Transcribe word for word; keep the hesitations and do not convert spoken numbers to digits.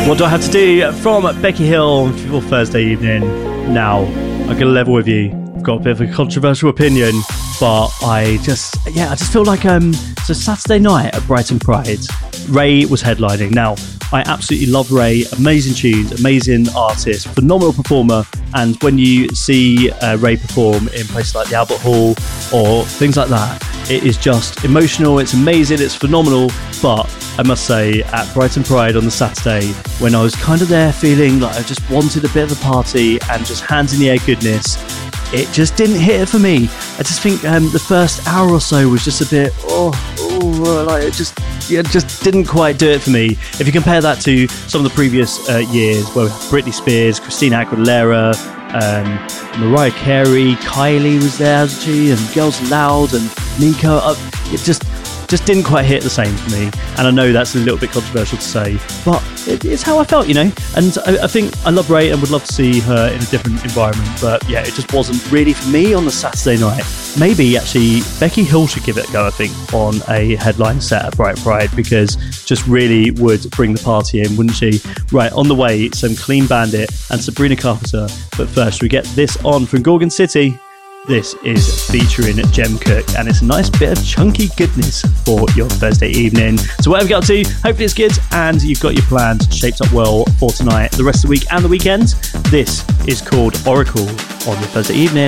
What do I have to do from Becky Hill for Thursday evening? Now, I'm going to level with you. I've got a bit of a controversial opinion, but I just, yeah, I just feel like, um, so Saturday night at Brighton Pride, Ray was headlining. Now, I absolutely love Ray, amazing tunes, amazing artist, phenomenal performer, and when you see uh, Ray perform in places like the Albert Hall or things like that, it is just emotional, it's amazing, it's phenomenal. But I must say, at Brighton Pride on the Saturday, when I was kind of there feeling like I just wanted a bit of a party and just hands in the air goodness, it just didn't hit it for me. I just think um, the first hour or so was just a bit, oh, oh like it just, yeah, just didn't quite do it for me. If you compare that to some of the previous uh, years, where Britney Spears, Christina Aguilera, um, Mariah Carey, Kylie was there, wasn't she? And Girls Aloud and Nico, uh, it just just didn't quite hit the same for me. And I know that's a little bit controversial to say, but it, it's how I felt, you know. And I, I think I love Ray and would love to see her in a different environment, but yeah, it just wasn't really for me on the Saturday night. Maybe actually Becky Hill should give it a go, I think, on a headline set at Bright Pride, because just really would bring the party in, wouldn't she? Right, on the way, some Clean Bandit and Sabrina Carpenter, but first we get this on from Gorgon City. This is featuring Jem Cook, and it's a nice bit of chunky goodness for your Thursday evening. So whatever you got to, hopefully it's good and you've got your plans shaped up well for tonight, the rest of the week and the weekend. This is called Oracle on your Thursday evening.